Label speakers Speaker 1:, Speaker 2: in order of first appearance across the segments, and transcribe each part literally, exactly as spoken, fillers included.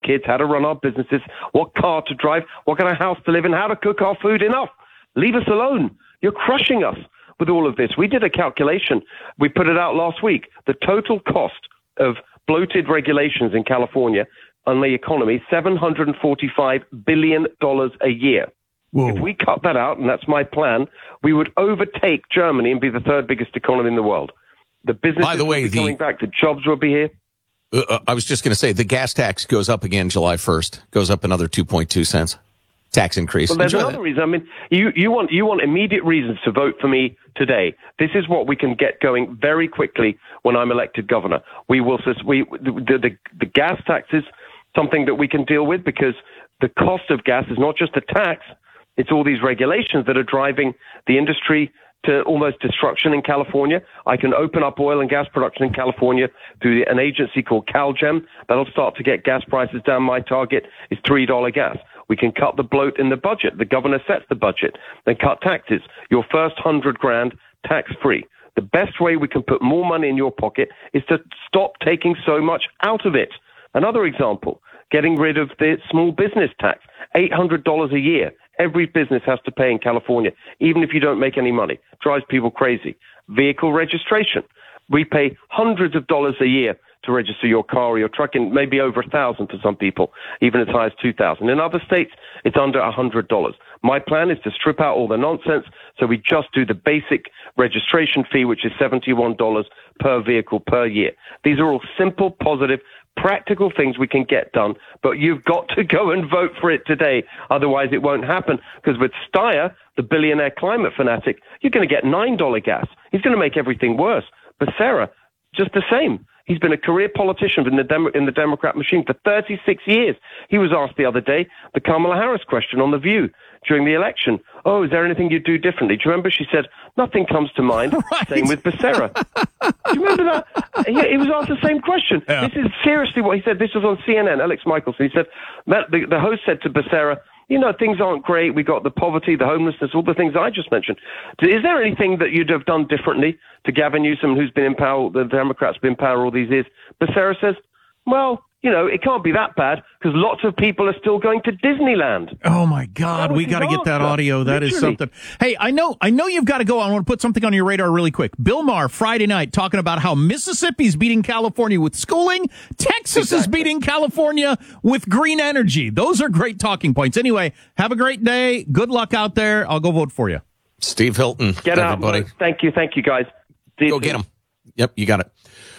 Speaker 1: kids, how to run our businesses, what car to drive, what kind of house to live in, how to cook our food. Enough. Leave us alone. You're crushing us with all of this. We did a calculation. We put it out last week. The total cost of bloated regulations in California on the economy, seven hundred forty-five billion dollars a year. Whoa. If we cut that out, and that's my plan, we would overtake Germany and be the third biggest economy in the world. The businesses By the way, will be coming the, back. The jobs will be here.
Speaker 2: Uh, I was just going to say, the gas tax goes up again July first. Goes up another two point two cents. Tax increase.
Speaker 1: Well, there's
Speaker 2: Enjoy
Speaker 1: another
Speaker 2: that.
Speaker 1: reason. I mean, you, you want you want immediate reasons to vote for me today. This is what we can get going very quickly when I'm elected governor. We will we the the, the gas tax is something that we can deal with because the cost of gas is not just a tax. It's all these regulations that are driving the industry to almost destruction in California. I can open up oil and gas production in California through an agency called CalGEM. That'll start to get gas prices down. My target is three dollars gas. We can cut the bloat in the budget. The governor sets the budget. Then cut taxes. Your first hundred grand tax-free. The best way we can put more money in your pocket is to stop taking so much out of it. Another example, getting rid of the small business tax. eight hundred dollars a year. Every business has to pay in California, even if you don't make any money. Drives people crazy. Vehicle registration. We pay hundreds of dollars a year to register your car or your truck, and maybe over a thousand for some people, even as high as two thousand. In other states, it's under a hundred dollars. My plan is to strip out all the nonsense, so we just do the basic registration fee, which is seventy-one dollars per vehicle per year. These are all simple, positive, practical things we can get done, but you've got to go and vote for it today. Otherwise, it won't happen, because with Steyer, the billionaire climate fanatic, you're going to get nine dollars gas. He's going to make everything worse. Becerra, just the same. He's been a career politician in the, Demo- in the Democrat machine for thirty-six years. He was asked the other day the Kamala Harris question on The View during the election. Oh, is there anything you'd do differently? Do you remember? She said, nothing comes to mind. Right. Same with Becerra. Do you remember that? He, he was asked the same question. Yeah. This is seriously what he said. This was on C N N, Alex Michelson. He said, the, the host said to Becerra, you know, things aren't great. We got the poverty, the homelessness, all the things I just mentioned. Is there anything that you'd have done differently to Gavin Newsom, who's been in power, the Democrats been in power all these years? Becerra says, well, you know, it can't be that bad because lots of people are still going to Disneyland.
Speaker 3: Oh, my God. We got to get that audio. That Literally. is something. Hey, I know I know you've got to go. I want to put something on your radar really quick. Bill Maher, Friday night, talking about how Mississippi's beating California with schooling. Texas exactly. is beating California with green energy. Those are great talking points. Anyway, have a great day. Good luck out there. I'll go vote for you.
Speaker 2: Steve Hilton.
Speaker 1: Get
Speaker 2: everybody.
Speaker 1: out. Thank you. Thank you, guys. Steve,
Speaker 2: go get him. Yep, you got it.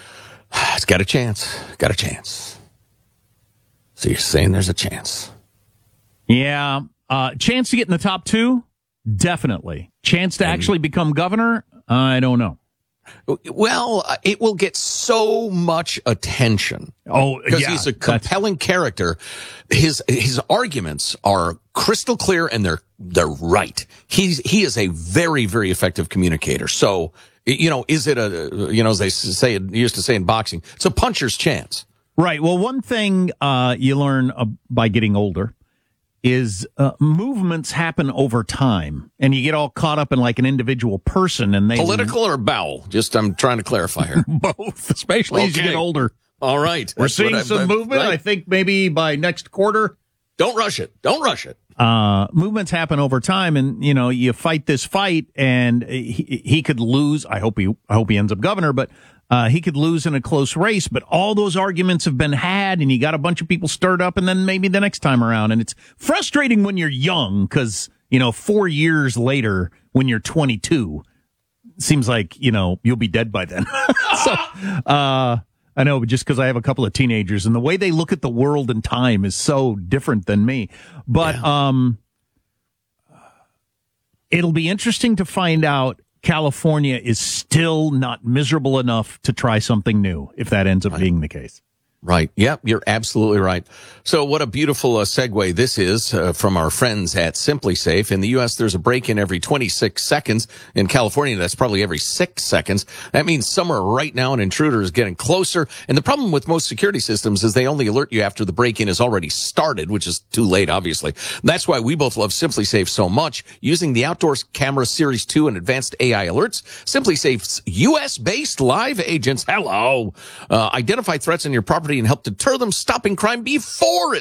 Speaker 2: It's got a chance. Got a chance. So you're saying there's a chance?
Speaker 3: Yeah. Uh, chance to get in the top two? Definitely. Chance to and, actually become governor? I don't know.
Speaker 2: Well, it will get so much attention.
Speaker 3: Oh,
Speaker 2: because
Speaker 3: yeah,
Speaker 2: he's a compelling character. His his arguments are crystal clear and they're they're right. He's he is a very very effective communicator. So, you know, is it a you know as they say used to say in boxing, it's a puncher's chance.
Speaker 3: Right. Well, one thing uh, you learn uh, by getting older is uh, movements happen over time, and you get all caught up in like an individual person. And they
Speaker 2: political or bowel? Just I'm trying to clarify here.
Speaker 3: Both, especially okay. as you get older.
Speaker 2: All right,
Speaker 3: we're seeing some I, I, movement. Right. I think maybe by next quarter.
Speaker 2: Don't rush it. Don't rush it.
Speaker 3: Uh, movements happen over time, and you know you fight this fight, and he, he could lose. I hope he I hope he ends up governor, but. Uh, he could lose in a close race, but all those arguments have been had, and you got a bunch of people stirred up, and then maybe the next time around. And it's frustrating when you're young because, you know, four years later, when you're twenty-two, seems like, you know, you'll be dead by then. so, uh, I know, but just because I have a couple of teenagers, and the way they look at the world and time is so different than me. But yeah. um, it'll be interesting to find out California is still not miserable enough to try something new, if that ends up right. being the case.
Speaker 2: Right. Yep, you're absolutely right. So what a beautiful uh, segue this is uh, from our friends at SimpliSafe. In the U S, there's a break-in every twenty-six seconds. In California, that's probably every six seconds. That means somewhere right now an intruder is getting closer. And the problem with most security systems is they only alert you after the break-in has already started, which is too late, obviously. That's why we both love SimpliSafe so much. Using the Outdoor Camera Series two and advanced A I alerts, SimpliSafe's U S-based live agents, hello, uh, identify threats in your property and help deter them, stopping crime before it